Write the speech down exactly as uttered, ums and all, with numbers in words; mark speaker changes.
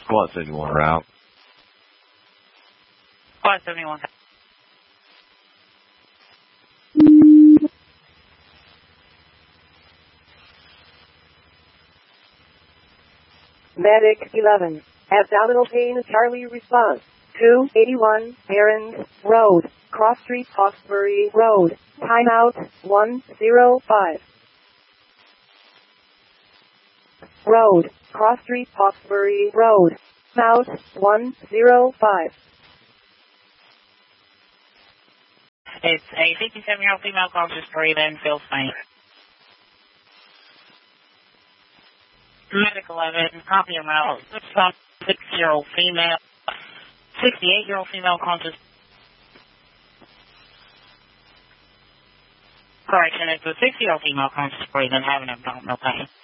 Speaker 1: Squad seventy-one route.
Speaker 2: Squad seventy-one.
Speaker 3: Medic eleven. Abdominal pain, Charlie response. two eighty-one, Aaron Road, Cross Street, Hawkesbury Road. Timeout, one oh five. Road, Cross Street, Hawkesbury Road. Out, one oh five.
Speaker 2: It's a fifty-seven-year-old female conscious breathing, feels faint. Medic eleven, copy your route. sixty-year-old female, sixty-eight-year-old female conscious. Correction, it's a sixty-year-old female conscious breathing, having abdominal pain.